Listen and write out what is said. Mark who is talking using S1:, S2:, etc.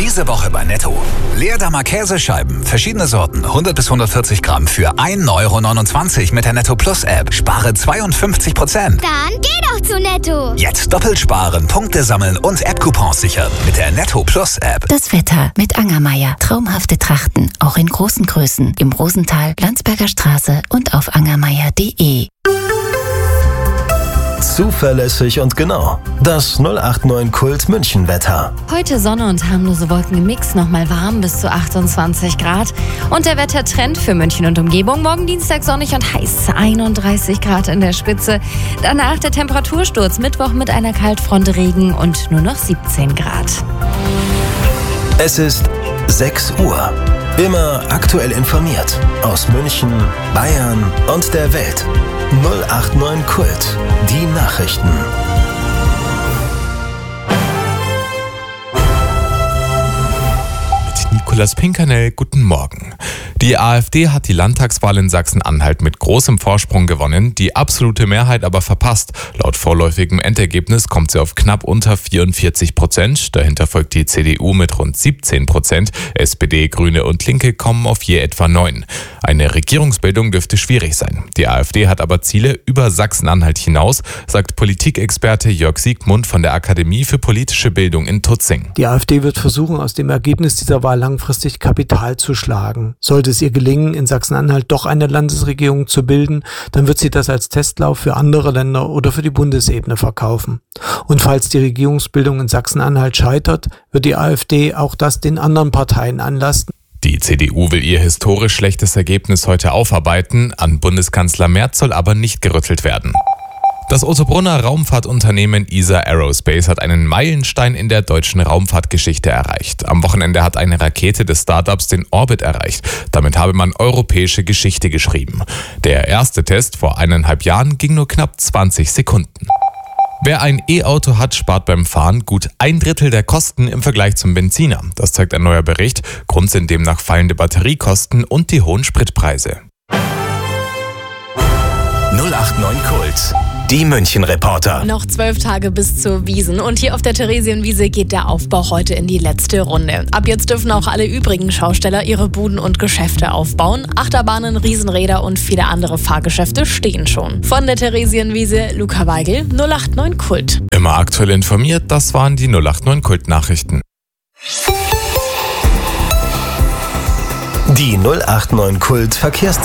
S1: Diese Woche bei Netto. Leerdammer Käsescheiben, verschiedene Sorten, 100 bis 140 Gramm für 1,29 € mit der Netto Plus App. Spare 52%.
S2: Dann geh doch zu Netto.
S1: Jetzt doppelt sparen, Punkte sammeln und App-Coupons sichern mit der Netto Plus App.
S3: Das Wetter mit Angermeier. Traumhafte Trachten, auch in großen Größen. Im Rosental, Landsberger Straße und auf angermeier.de.
S4: Zuverlässig und genau. Das 089 Kult München Wetter.
S5: Heute Sonne und harmlose Wolken im Mix, nochmal warm bis zu 28 Grad. Und der Wettertrend für München und Umgebung. Morgen Dienstag sonnig und heiß, 31 Grad in der Spitze. Danach der Temperatursturz, Mittwoch mit einer Kaltfront, Regen und nur noch 17 Grad.
S4: Es ist 6 Uhr. Immer aktuell informiert. Aus München, Bayern und der Welt. 089 Kult. Die Nachrichten.
S6: Mit Nicolas Pinkernell, guten Morgen. Die AfD hat die Landtagswahl in Sachsen-Anhalt mit großem Vorsprung gewonnen, die absolute Mehrheit aber verpasst. Laut vorläufigem Endergebnis kommt sie auf knapp unter 44%. Dahinter folgt die CDU mit rund 17%. SPD, Grüne und Linke kommen auf je etwa 9%. Eine Regierungsbildung dürfte schwierig sein. Die AfD hat aber Ziele über Sachsen-Anhalt hinaus, sagt Politikexperte Jörg Siegmund von der Akademie für politische Bildung in Tutzing.
S7: Die AfD wird versuchen, aus dem Ergebnis dieser Wahl langfristig Kapital zu schlagen. Sollte es ihr gelingen, in Sachsen-Anhalt doch eine Landesregierung zu bilden, dann wird sie das als Testlauf für andere Länder oder für die Bundesebene verkaufen. Und falls die Regierungsbildung in Sachsen-Anhalt scheitert, wird die AfD auch das den anderen Parteien anlasten.
S6: Die CDU will ihr historisch schlechtes Ergebnis heute aufarbeiten, an Bundeskanzler Merz soll aber nicht gerüttelt werden. Das Ottobrunner Raumfahrtunternehmen ESA Aerospace hat einen Meilenstein in der deutschen Raumfahrtgeschichte erreicht. Am Wochenende hat eine Rakete des Startups den Orbit erreicht. Damit habe man europäische Geschichte geschrieben. Der erste Test vor 1,5 Jahren ging nur knapp 20 Sekunden. Wer ein E-Auto hat, spart beim Fahren gut 1/3 der Kosten im Vergleich zum Benziner. Das zeigt ein neuer Bericht. Grund sind demnach fallende Batteriekosten und die hohen Spritpreise.
S4: 089 Kult. Die München-Reporter.
S8: Noch 12 Tage bis zur Wiesn und hier auf der Theresienwiese geht der Aufbau heute in die letzte Runde. Ab jetzt dürfen auch alle übrigen Schausteller ihre Buden und Geschäfte aufbauen. Achterbahnen, Riesenräder und viele andere Fahrgeschäfte stehen schon. Von der Theresienwiese, Luca Weigel, 089 Kult.
S6: Immer aktuell informiert, das waren die 089 Kult-Nachrichten.
S4: Die 089 Kult Verkehrs